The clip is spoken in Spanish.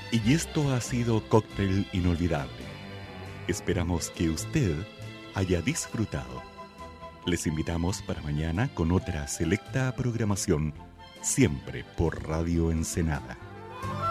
Y esto ha sido Cóctel Inolvidable. Esperamos que usted haya disfrutado. Les invitamos para mañana con otra selecta programación, siempre por Radio Ensenada.